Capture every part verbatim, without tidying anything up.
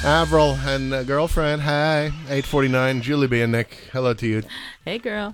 Avril and uh, girlfriend. Hi. eight forty-nine. Julie B and Nick. Hello to you. Hey, girl.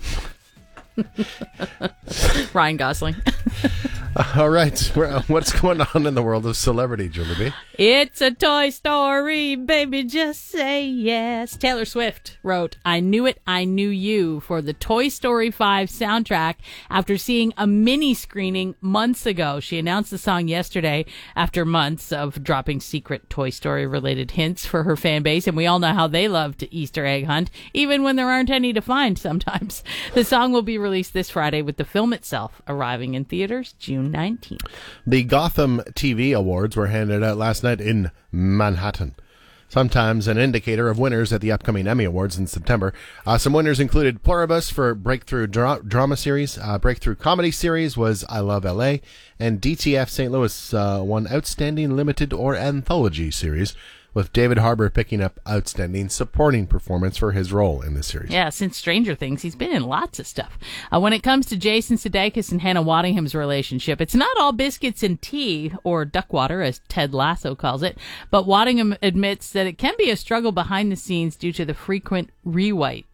Ryan Gosling. All right. What's going on in the world of celebrity, Julie B? It's a Toy Story, baby, just say yes. Taylor Swift wrote, I Knew It, I Knew You for the Toy Story five soundtrack after seeing a mini screening months ago. She announced the song yesterday after months of dropping secret Toy Story related hints for her fan base. And we all know how they love to Easter egg hunt, even when there aren't any to find sometimes. The song will be released this Friday with the film itself arriving in theaters June nineteenth. The Gotham T V Awards were handed out last night in Manhattan. Sometimes an indicator of winners at the upcoming Emmy Awards in September. Uh, some winners included Pluribus for Breakthrough Dra- Drama Series. Uh, Breakthrough Comedy Series was I Love L A. And D T F Saint Louis uh, won Outstanding Limited or Anthology Series, with David Harbour picking up Outstanding Supporting Performance for his role in this series. Yeah, since Stranger Things, he's been in lots of stuff. Uh, when it comes to Jason Sudeikis and Hannah Waddingham's relationship, it's not all biscuits and tea, or duckwater, as Ted Lasso calls it, but Waddingham admits that it can be a struggle behind the scenes due to the frequent rewrite.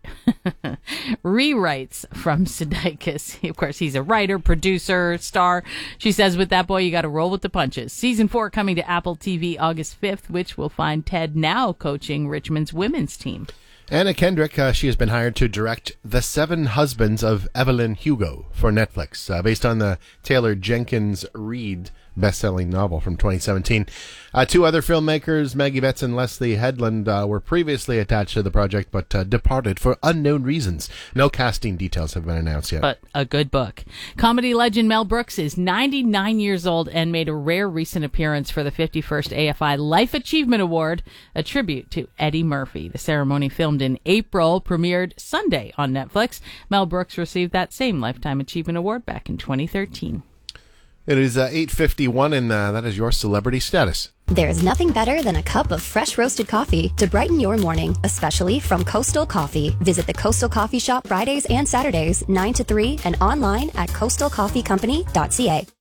rewrites from Sudeikis. Of course, he's a writer, producer, star. She says, with that boy, you got to roll with the punches. Season four coming to Apple T V August fifth, which will find Ted now coaching Richmond's women's team. Anna Kendrick, uh, she has been hired to direct The Seven Husbands of Evelyn Hugo for Netflix, uh, based on the Taylor Jenkins Reid best-selling novel from twenty seventeen. Uh, two other filmmakers, Maggie Betts and Leslie Headland, uh, were previously attached to the project, but uh, departed for unknown reasons. No casting details have been announced yet. But a good book. Comedy legend Mel Brooks is ninety-nine years old and made a rare recent appearance for the fifty-first A F I Life Achievement Award, a tribute to Eddie Murphy. The ceremony, filmed in April, premiered Sunday on Netflix. Mel Brooks received that same Lifetime Achievement Award back in twenty thirteen. It is uh, eight fifty-one, and uh, that is your celebrity status. There's nothing better than a cup of fresh roasted coffee to brighten your morning, especially from Coastal Coffee. Visit the Coastal Coffee Shop Fridays and Saturdays, nine to three, and online at coastal coffee company dot c a.